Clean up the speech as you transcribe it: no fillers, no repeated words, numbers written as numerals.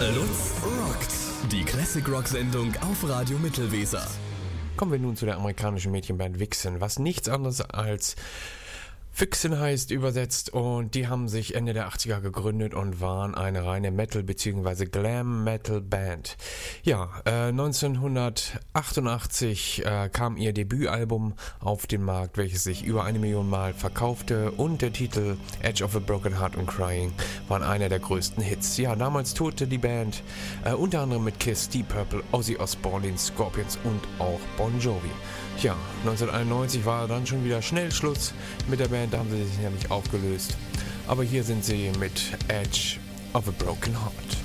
Lutz rockt. Die Classic Rock Sendung auf Radio Mittelweser. Kommen wir nun zu der amerikanischen Mädchenband Vixen, was nichts anderes als Füchsen heißt übersetzt, und die haben sich Ende der 80er gegründet und waren eine reine Metal- bzw. Glam-Metal-Band. Ja, 1988 kam ihr Debütalbum auf den Markt, welches sich über 1 Million Mal verkaufte, und der Titel Edge of a Broken Heart and Crying waren einer der größten Hits. Ja, damals tourte die Band unter anderem mit Kiss, Deep Purple, Ozzy Osbourne, den Scorpions und auch Bon Jovi. Ja, 1991 war dann schon wieder schnell Schluss mit der Band, da haben sie sich nämlich aufgelöst. Aber hier sind sie mit Edge of a Broken Heart.